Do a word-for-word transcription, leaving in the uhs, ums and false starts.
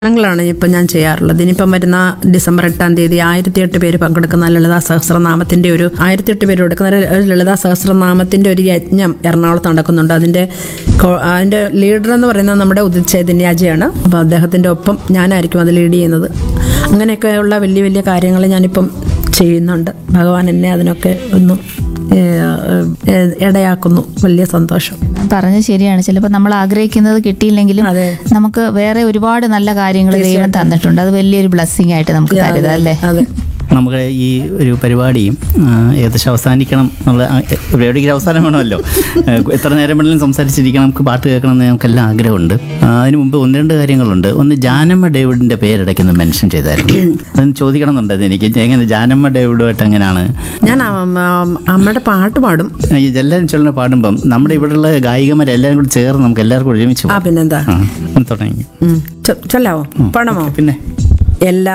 ാണ് ഇപ്പം ഞാൻ ചെയ്യാറുള്ളത്. ഇനിയിപ്പം വരുന്ന ഡിസംബർ എട്ടാം തീയതി ആയിരത്തി എട്ട് പേര് പങ്കെടുക്കുന്ന ലളിതാ സഹസ്രനാമത്തിന്റെ ഒരു ആയിരത്തി എട്ട് പേര് എടുക്കുന്ന ഒരു ലളിതാ സഹസ്രനാമത്തിന്റെ ഒരു യജ്ഞം എറണാകുളത്ത് നടക്കുന്നുണ്ട്. അതിന്റെ കോ- അതിന്റെ ലീഡർ എന്ന് പറയുന്നത് നമ്മുടെ ഉദിത് ചൈതന്യാജിയാണ്. അപ്പോൾ അദ്ദേഹത്തിന്റെ ഒപ്പം ഞാനായിരിക്കും അത് ലീഡ് ചെയ്യുന്നത്. അങ്ങനെയൊക്കെയുള്ള വലിയ വലിയ കാര്യങ്ങൾ ഞാനിപ്പം ചെയ്യുന്നുണ്ട്. ഭഗവാൻ എന്നെ അതിനൊക്കെ ഒന്ന് ഏഹ്, ഏഹ്, ഇടയാക്കുന്നു. വലിയ സന്തോഷം. പറഞ്ഞത് ശരിയാണ്. ചിലപ്പോൾ നമ്മൾ ആഗ്രഹിക്കുന്നത് കിട്ടിയില്ലെങ്കിലും അതെ. നമുക്ക് വേറെ ഒരുപാട് നല്ല കാര്യങ്ങൾ ദൈവം തന്നിട്ടുണ്ട്. അത് വലിയൊരു ബ്ലെസ്സിങ് ആയിട്ട് നമുക്ക് കരുതാം അല്ലേ? അതെ. നമുക്ക് ഈ ഒരു പരിപാടിയും ആ, ഏകദേശം അവസാനിക്കണം എന്നുള്ള ആ, എവിടെയെങ്കിലും അവസാനം വേണമല്ലോ. ആ, എത്ര നേരം വേണമെങ്കിലും സംസാരിച്ചിരിക്കണം, നമുക്ക് പാട്ട് കേൾക്കണം എന്ന് നമുക്കെല്ലാം ആഗ്രഹമുണ്ട്. ആ, അതിന് മുമ്പ് ഒന്ന് രണ്ട് കാര്യങ്ങളുണ്ട്. ഒന്ന് ജാനമ്മ ഡേവിഡിൻ്റെ പേരിടയ്ക്കൊന്ന് മെൻഷൻ ചെയ്തായിരുന്നു. അതൊന്ന് ചോദിക്കണം എന്നുണ്ടായിരുന്നു എനിക്ക്. എങ്ങനെ ജാനമ്മ ഡേവിഡുമായിട്ട് എങ്ങനെയാണ്? ഞാൻ അമ്മ- അമ്മയുടെ പാട്ട് പാടും. ഈ എല്ലാവരും ചൊല്ലുന്ന പാടുമ്പം നമ്മുടെ ഇവിടെയുള്ള ഗായികമാരെല്ലാവരും കൂടി ചേർന്ന് നമുക്ക് എല്ലാവർക്കും ഒരുമിച്ച് ആ പാടാം. പിന്നെന്താ. ആ, ഒന്ന് തുടങ്ങി. ഉം. ചൊ- ചൊല്ലാവോ? പാടാമോ? പിന്നെ എല്ലാ